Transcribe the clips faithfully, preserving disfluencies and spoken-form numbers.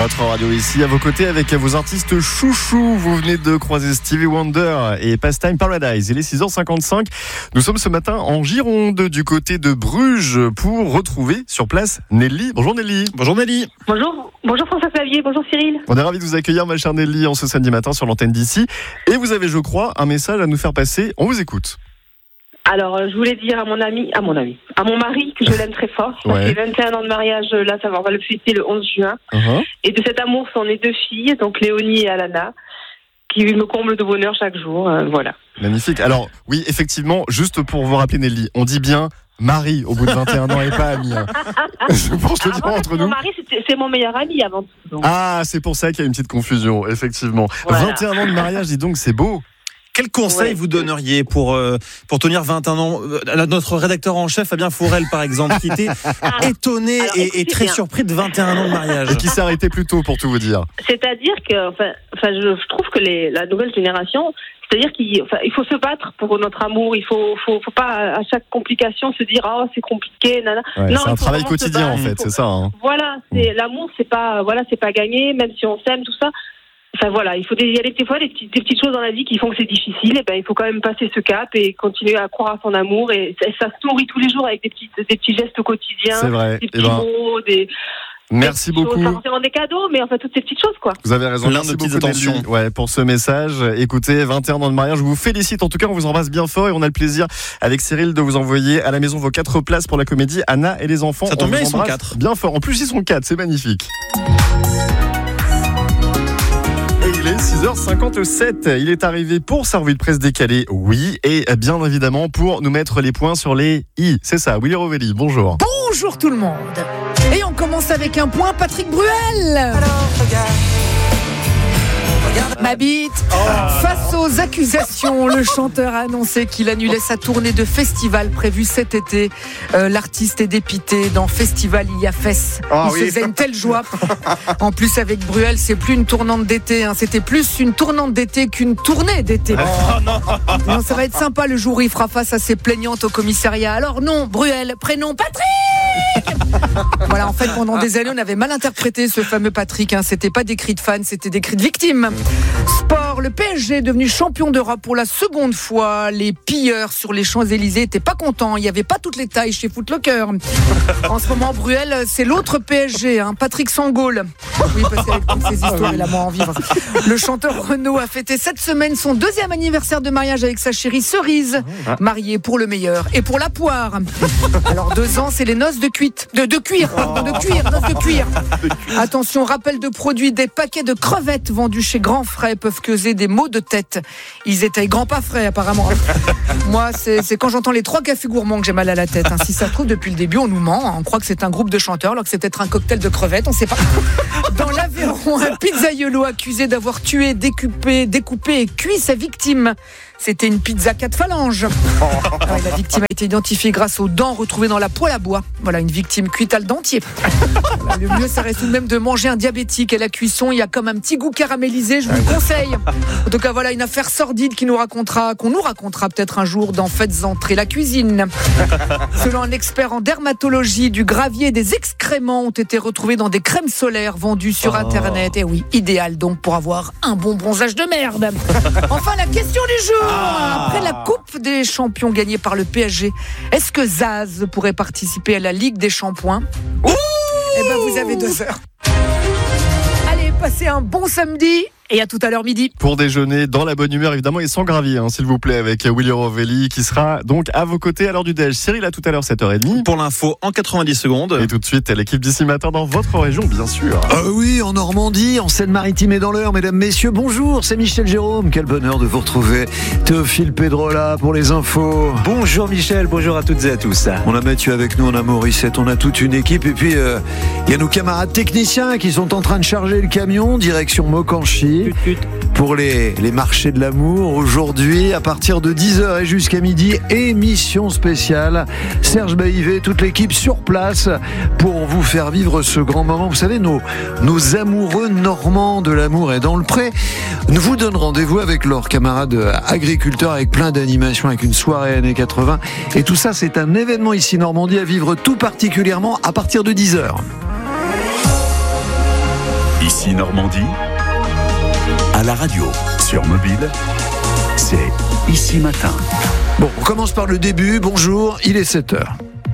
Votre radio ici, à vos côtés avec vos artistes chouchous. Vous venez de croiser Stevie Wonder et Pastime Paradise. Il est six heures cinquante-cinq. Nous sommes ce matin en Gironde, du côté de Bruges, pour retrouver sur place Nelly. Bonjour Nelly. Bonjour Nelly. Bonjour, bonjour François-Xavier, bonjour Cyril. On est ravis de vous accueillir, ma chère Nelly, en ce samedi matin sur l'antenne d'ici. Et vous avez, je crois, un message à nous faire passer. On vous écoute. Alors, je voulais dire à mon ami, à mon ami, à mon mari que je l'aime très fort. Ça Ouais. fait vingt et un ans de mariage, là, ça va, on va le fêter le onze juin. Uh-huh. Et de cet amour sont nées deux filles, donc Léonie et Alana, qui me comblent de bonheur chaque jour. Euh, voilà. Magnifique. Alors, oui, effectivement, juste pour vous rappeler Nelly, on dit bien mari au bout de vingt et un ans et pas ami. Hein. Pour je te dire Avant, entre mon nous. mari, c'était- c'est mon meilleur ami avant tout. donc. Ah, c'est pour ça qu'il y a une petite confusion, effectivement. Voilà. vingt et un ans de mariage, dis donc, c'est beau. Quel conseil Ouais. vous donneriez pour, euh, pour tenir vingt et un ans euh, Notre rédacteur en chef, Fabien Fourel, par exemple, qui était étonné Alors, et, écoutez et très bien. surpris de vingt et un ans de mariage. Et qui s'est arrêté plus tôt, pour tout vous dire. C'est-à-dire que, enfin, enfin, je, je trouve que les, la nouvelle génération, c'est-à-dire qu'il enfin, il faut se battre pour notre amour. Il faut, faut, faut pas à chaque complication se dire oh c'est compliqué, nana. Ouais, Non, c'est un il faut travail vraiment se quotidien, en battre, fait, il faut- c'est ça. Hein. Voilà, c'est l'amour, c'est pas, voilà, c'est pas gagné, même si on s'aime, tout ça. Enfin voilà, il faut des, il y a des, des fois des petites, des petites choses dans la vie qui font que c'est difficile. Et ben il faut quand même passer ce cap et continuer à croire à son amour. Et ça, ça se nourrit tous les jours avec des petits, des petits gestes quotidiens, C'est vrai. des Eh petits ben, mots, des merci des petites beaucoup. choses, pas forcément des cadeaux, mais enfin toutes ces petites choses quoi. Vous avez raison. Plein Merci de petites beaucoup, Nelly, attentions. ouais, pour ce message. Écoutez, vingt et un ans de mariage, je vous félicite. En tout cas, on vous embrasse bien fort et on a le plaisir, avec Cyril, de vous envoyer à la maison vos quatre places pour la comédie Anna et les enfants. Ça tombe On bien, vous ils sont embrasse quatre. Bien fort. En plus, ils sont quatre. C'est magnifique. Et il est six heures cinquante-sept. Il est arrivé pour sa revue de presse décalée, oui, et bien évidemment pour nous mettre les points sur les i. C'est ça, Willy Rovelli, bonjour. Bonjour tout le monde. Et on commence avec un point, Patrick Bruel. Ma bite. Face aux accusations, le chanteur a annoncé qu'il annulait sa tournée de festival prévue cet été. Euh, l'artiste est dépité. Dans Festival, il y a fesse. Ah il oui. se faisait une telle joie. En plus, avec Bruel, c'est plus une tournante d'été. Hein. C'était plus une tournante d'été qu'une tournée d'été. Non, ça va être sympa le jour où il fera face à ses plaignantes au commissariat. Alors non, Bruel, prénom Patrick. Voilà, en fait, pendant des années, on avait mal interprété ce fameux Patrick. Hein. C'était pas des cris de fans, c'était des cris de victimes. Sport, le P S G est devenu champion d'Europe pour la seconde fois. Les pilleurs sur les Champs-Élysées étaient pas contents. Il n'y avait pas toutes les tailles chez Foot Locker. En ce moment, Bruel, c'est l'autre P S G, hein, Patrick Sangaule. Oui, parce qu'avec toutes ces histoires, il a moins en vivre. Le chanteur Renaud a fêté cette semaine son deuxième anniversaire de mariage avec sa chérie Cerise, mariée pour le meilleur et pour la poire. Alors deux ans, c'est les noces de cuite, de, de cuir, pardon, de cuir, noces de cuir. Attention, rappel de produits, des paquets de crevettes vendus chez Grand Frais peuvent causer des maux de tête. Ils étaient grands pas frais apparemment. Moi, c'est, c'est quand j'entends les trois cafés gourmands que j'ai mal à la tête. Hein. Si ça se trouve, depuis le début, on nous ment. Hein. On croit que c'est un groupe de chanteurs alors que c'est peut-être un cocktail de crevettes, on sait pas. Dans l'Aveyron, un pizzaiolo accusé d'avoir tué, découpé, découpé et cuit sa victime. C'était une pizza quatre phalanges. Ouais, la victime a été identifiée grâce aux dents retrouvées dans la poêle à bois. Voilà, une victime cuite à le dentier. Voilà, le mieux, ça reste tout de même de manger un diabétique. À la cuisson, il y a comme un petit goût caramélisé, je vous le conseille. En tout cas, voilà une affaire sordide qui nous racontera, qu'on nous racontera peut-être un jour dans Faites entrer la cuisine. Selon un expert en dermatologie, du gravier et des excréments ont été retrouvés dans des crèmes solaires vendues sur Internet. Et oui, idéal donc pour avoir un bon bronzage de merde. Enfin, la question du jour. Après la Coupe des Champions gagnée par le P S G, est-ce que Zaz pourrait participer à la Ligue des Shampoings ? Eh ben, vous avez deux heures. Allez, passez un bon samedi. Et à tout à l'heure midi. Pour déjeuner dans la bonne humeur, évidemment, et sans gravier, hein, s'il vous plaît, avec Willy Rovelli, qui sera donc à vos côtés à l'heure du déj. Cyril, à tout à l'heure, sept heures trente. Pour l'info, en quatre-vingt-dix secondes. Et tout de suite, l'équipe d'ici matin dans votre région, bien sûr. Ah oui, en Normandie, en Seine-Maritime et dans l'Eure, mesdames, messieurs, bonjour, c'est Michel Jérôme. Quel bonheur de vous retrouver. Théophile Pedrola pour les infos. Bonjour Michel, bonjour à toutes et à tous. On a Mathieu avec nous, on a Morissette, on a toute une équipe. Et puis, il euh, y a nos camarades techniciens qui sont en train de charger le camion, direction Mokanchi. Pour les, les marchés de l'amour, aujourd'hui, à partir de dix heures et jusqu'à midi, émission spéciale. Serge Baïvé, toute l'équipe sur place pour vous faire vivre ce grand moment. Vous savez, nos, nos amoureux normands de l'amour et dans le pré nous vous donnent rendez-vous avec leurs camarades agriculteurs avec plein d'animations, avec une soirée années quatre-vingts. Et tout ça, c'est un événement ici Normandie à vivre tout particulièrement à partir de dix heures. Ici Ici Normandie, à la radio, sur mobile, c'est Ici Matin. Bon, on commence par le début. Bonjour, il est sept heures.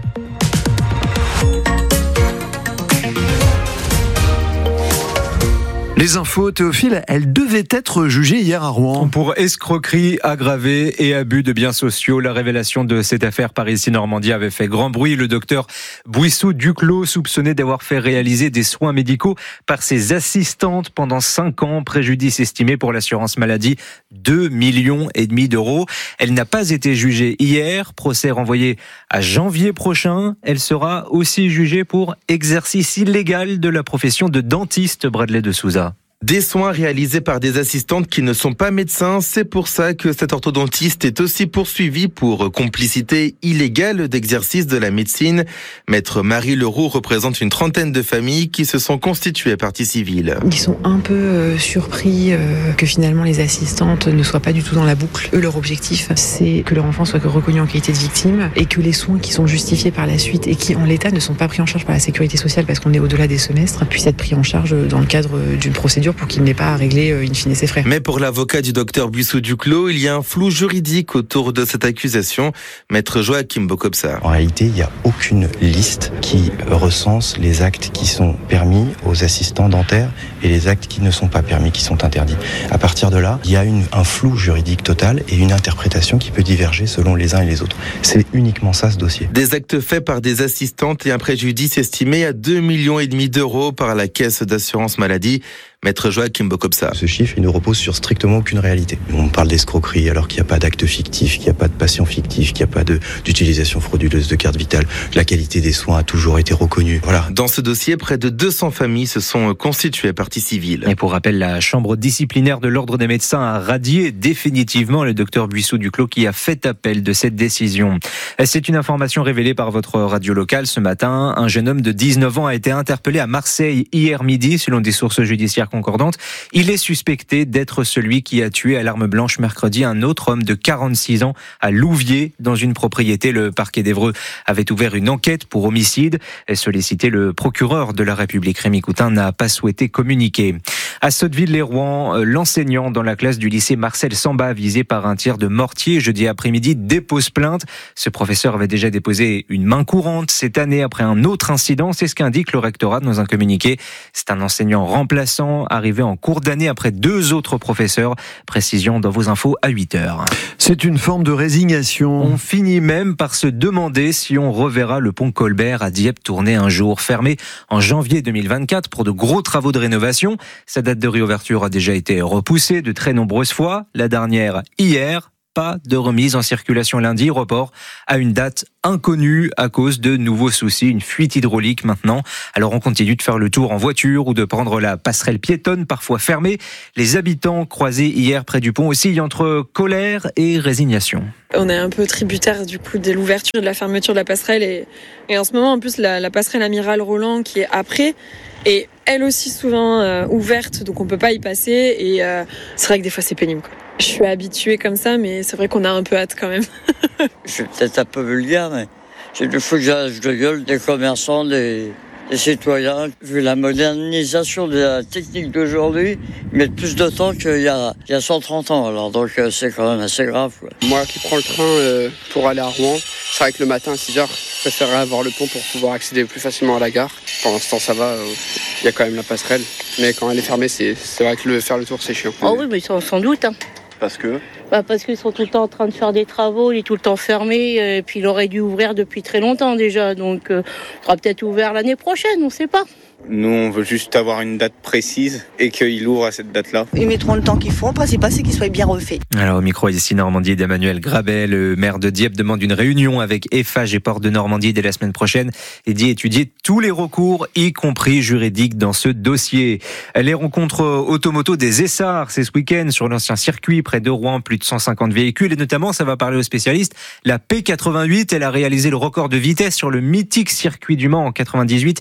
Les infos, Théophile, elles devaient être jugées hier à Rouen. Pour escroquerie aggravée et abus de biens sociaux, la révélation de cette affaire par Ici Normandie avait fait grand bruit. Le docteur Bouissou-Duclos, soupçonné d'avoir fait réaliser des soins médicaux par ses assistantes pendant cinq ans, préjudice estimé pour l'assurance maladie deux millions et demi d'euros. Elle n'a pas été jugée hier, procès renvoyé à janvier prochain. Elle sera aussi jugée pour exercice illégal de la profession de dentiste, Bradley de Souza. Des soins réalisés par des assistantes qui ne sont pas médecins, c'est pour ça que cet orthodontiste est aussi poursuivi pour complicité illégale d'exercice de la médecine. Maître Marie Leroux représente une trentaine de familles qui se sont constituées à partie civile. Ils sont un peu euh, surpris euh, que finalement les assistantes ne soient pas du tout dans la boucle. Eux, leur objectif, c'est que leur enfant soit reconnu en qualité de victime et que les soins qui sont justifiés par la suite et qui en l'état ne sont pas pris en charge par la sécurité sociale parce qu'on est au-delà des semestres, puissent être pris en charge dans le cadre d'une procédure pour qu'il n'ait pas à régler in fine ses frais. Mais pour l'avocat du docteur Bouissou-Duclos, il y a un flou juridique autour de cette accusation. Maître Joachim Bocobsa. En réalité, il n'y a aucune liste qui recense les actes qui sont permis aux assistants dentaires et les actes qui ne sont pas permis, qui sont interdits. À partir de là, il y a une, un flou juridique total et une interprétation qui peut diverger selon les uns et les autres. C'est uniquement ça, ce dossier. Des actes faits par des assistantes et un préjudice estimé à deux millions et demi d'euros par la caisse d'assurance maladie. Maître Joachim Bocobsa. Ce chiffre, il ne repose sur strictement aucune réalité. On parle d'escroquerie alors qu'il n'y a pas d'acte fictif, qu'il n'y a pas de patient fictif, qu'il n'y a pas de, d'utilisation frauduleuse de carte vitale. La qualité des soins a toujours été reconnue. Voilà. Dans ce dossier, près de deux cents familles se sont constituées à partie civile. Et pour rappel, la chambre disciplinaire de l'Ordre des médecins a radié définitivement le docteur Bouissou-Duclos qui a fait appel de cette décision. C'est une information révélée par votre radio locale ce matin. Un jeune homme de dix-neuf ans a été interpellé à Marseille hier midi, selon des sources judiciaires concordante. Il est suspecté d'être celui qui a tué à l'arme blanche mercredi un autre homme de quarante-six ans à Louviers, dans une propriété. Le parquet d'Évreux avait ouvert une enquête pour homicide. Sollicité, le procureur de la République, Rémi Coutin, n'a pas souhaité communiquer. À Sotteville-les-Rouen, l'enseignant dans la classe du lycée Marcel Samba, visé par un tir de mortier jeudi après-midi, dépose plainte. Ce professeur avait déjà déposé une main courante cette année après un autre incident. C'est ce qu'indique le rectorat dans un communiqué. C'est un enseignant remplaçant arrivé en cours d'année après deux autres professeurs. Précision dans vos infos à huit heures. C'est une forme de résignation. On finit même par se demander si on reverra le pont Colbert à Dieppe tourner un jour. Fermé en janvier deux mille vingt-quatre pour de gros travaux de rénovation. Sa date de réouverture a déjà été repoussée de très nombreuses fois. La dernière hier. Pas de remise en circulation lundi, report à une date inconnue à cause de nouveaux soucis, une fuite hydraulique maintenant. Alors on continue de faire le tour en voiture ou de prendre la passerelle piétonne, parfois fermée. Les habitants croisés hier près du pont oscillent entre colère et résignation. On est un peu tributaire du coup de l'ouverture et de la fermeture de la passerelle et, et en ce moment en plus la, la passerelle Amiral Roland qui est après est elle aussi souvent euh, ouverte, donc on peut pas y passer et euh, c'est vrai que des fois c'est pénible, quoi. Je suis habituée comme ça, mais c'est vrai qu'on a un peu hâte quand même. Je suis peut-être un peu vulgaire, mais c'est du fouillage de gueule des commerçants, des, des citoyens. Vu la modernisation de la technique d'aujourd'hui, ils mettent plus de temps qu'il y a, il y a cent trente ans. Alors donc c'est quand même assez grave, quoi. Moi qui prends le train euh, pour aller à Rouen, c'est vrai que le matin à six heures, je préférerais avoir le pont pour pouvoir accéder plus facilement à la gare. Pour l'instant ça va, il euh, y a quand même la passerelle. Mais quand elle est fermée, c'est, c'est vrai que le, faire le tour c'est chiant. Oh oui, mais sans doute. Hein. Parce que bah Parce qu'ils sont tout le temps en train de faire des travaux, il est tout le temps fermé, et puis il aurait dû ouvrir depuis très longtemps déjà, donc euh, il sera peut-être ouvert l'année prochaine, on ne sait pas. Nous, on veut juste avoir une date précise et qu'il ouvre à cette date-là. Ils mettront le temps qu'il faut, le principal c'est qu'il soit bien refait. Alors au micro ici Normandie d'Emmanuel Grabet, le maire de Dieppe demande une réunion avec Eiffage et Port de Normandie dès la semaine prochaine et dit étudier tous les recours, y compris juridiques, dans ce dossier. Les rencontres automoto des Essarts, c'est ce week-end sur l'ancien circuit près de Rouen, plus de cent cinquante véhicules et notamment, ça va parler aux spécialistes, la P quatre-vingt-huit, elle a réalisé le record de vitesse sur le mythique circuit du Mans en quatre-vingt-dix-huit.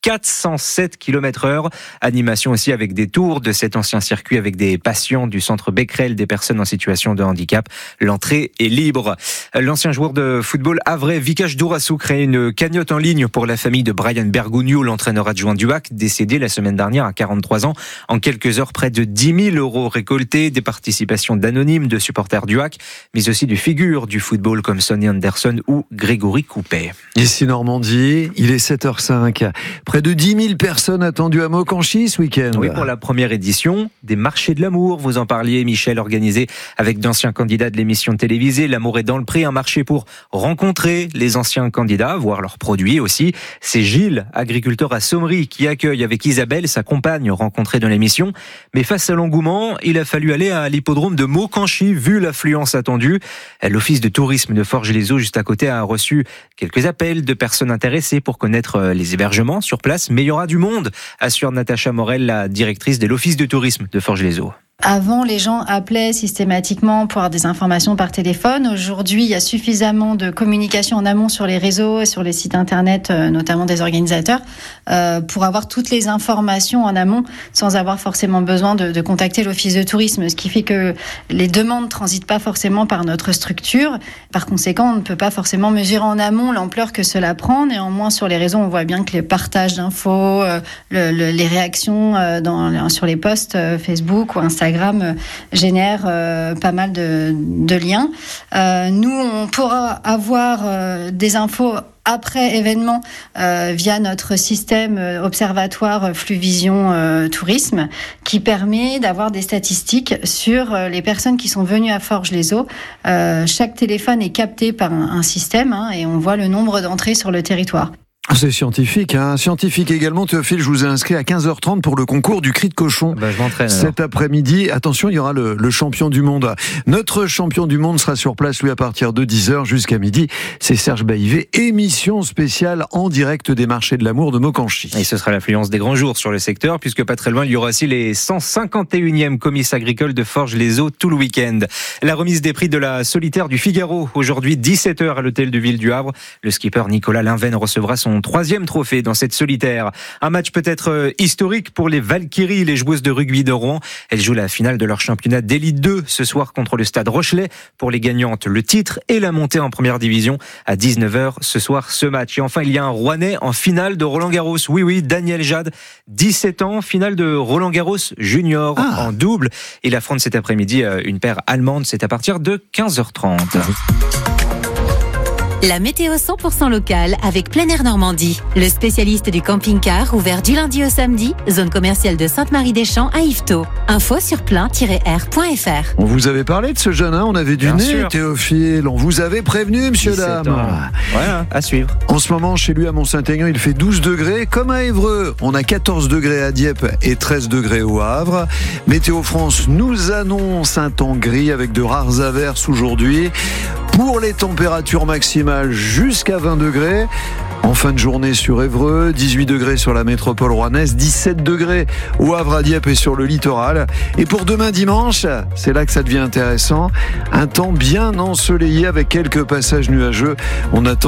quatre cent sept kilomètres heure. Animation aussi avec des tours de cet ancien circuit avec des patients du centre Becquerel, des personnes en situation de handicap. L'entrée est libre. L'ancien joueur de football havrais Vikash Dourassou crée une cagnotte en ligne pour la famille de Brian Bergogneau, l'entraîneur adjoint du H A C, décédé la semaine dernière à quarante-trois ans. En quelques heures, près de dix mille euros récoltés, des participations d'anonymes, de supporters du H A C, mais aussi de figures du football comme Sonny Anderson ou Grégory Coupet. Ici Normandie, il est sept heures cinq. Près de dix mille personnes attendues à Mokanchy ce week-end. Oui, pour la première édition des marchés de l'amour. Vous en parliez, Michel, organisé avec d'anciens candidats de l'émission télévisée L'amour est dans le pré, un marché pour rencontrer les anciens candidats, voir leurs produits aussi. C'est Gilles, agriculteur à Sommery, qui accueille avec Isabelle, sa compagne, rencontrée dans l'émission. Mais face à l'engouement, il a fallu aller à l'hippodrome de Mokanchy, vu l'affluence attendue. L'office de tourisme de Forges-les-Eaux, juste à côté, a reçu quelques appels de personnes intéressées pour connaître les hébergements sur place. Mais il y aura du monde, assure Natacha Morel, la directrice de l'office de tourisme de Forges-les-Eaux. Avant, les gens appelaient systématiquement pour avoir des informations par téléphone. Aujourd'hui, il y a suffisamment de communication en amont sur les réseaux et sur les sites internet, notamment des organisateurs, euh, pour avoir toutes les informations en amont sans avoir forcément besoin de, de contacter l'office de tourisme. Ce qui fait que les demandes ne transitent pas forcément par notre structure. Par conséquent, on ne peut pas forcément mesurer en amont l'ampleur que cela prend. Néanmoins, sur les réseaux, on voit bien que les partages d'infos, euh, le, le, les réactions euh, dans, sur les posts euh, Facebook ou Instagram génère euh, pas mal de, de liens. Euh, nous, on pourra avoir euh, des infos après événement euh, via notre système observatoire Fluvision euh, Tourisme qui permet d'avoir des statistiques sur euh, les personnes qui sont venues à Forges-les-Eaux. Euh, chaque téléphone est capté par un, un système hein, et on voit le nombre d'entrées sur le territoire. C'est scientifique, hein. Scientifique également, Théophile, je vous ai inscrit à quinze heures trente pour le concours du cri de cochon. Bah, je m'entraîne. Cet alors. après-midi, attention, il y aura le, le champion du monde. Notre champion du monde sera sur place, lui, à partir de dix heures jusqu'à midi. C'est Serge Baïvé, émission spéciale en direct des marchés de l'amour de Mokanchy. Et ce sera l'affluence des grands jours sur le secteur, puisque pas très loin, il y aura aussi les cent cinquante et unième comices agricoles de Forges-les-Eaux tout le week-end. La remise des prix de la solitaire du Figaro, aujourd'hui dix-sept heures à l'hôtel de ville du Havre. Le skipper Nicolas Linven recevra son troisième trophée dans cette solitaire. Un match peut-être historique pour les Valkyries, les joueuses de rugby de Rouen. Elles jouent la finale de leur championnat d'élite deux ce soir contre le Stade Rochelet. Pour les gagnantes, le titre et la montée en première division à dix-neuf heures ce soir, ce match. Et enfin, il y a un Rouennais en finale de Roland-Garros. Oui, oui, Daniel Jade, dix-sept ans, finale de Roland-Garros junior ah. en double. Il affronte cet après-midi une paire allemande. C'est à partir de quinze heures trente. La météo cent pour cent locale avec Plein Air Normandie. Le spécialiste du camping-car ouvert du lundi au samedi, zone commerciale de Sainte-Marie-des-Champs à Yvetot. Info sur plein tiret air point f r. On vous avait parlé de ce jeune, hein, on avait du Bien nez, sûr. Théophile. On vous avait prévenu, monsieur dame. Voilà, à suivre. En ce moment, chez lui à Mont-Saint-Aignan, il fait douze degrés. Comme à Évreux, on a quatorze degrés à Dieppe et treize degrés au Havre. Météo France nous annonce un temps gris avec de rares averses aujourd'hui. Pour les températures maximales jusqu'à vingt degrés. En fin de journée sur Évreux, dix-huit degrés sur la métropole rouennaise, dix-sept degrés au Havre à Dieppe et sur le littoral. Et pour demain dimanche, c'est là que ça devient intéressant, un temps bien ensoleillé avec quelques passages nuageux. On attend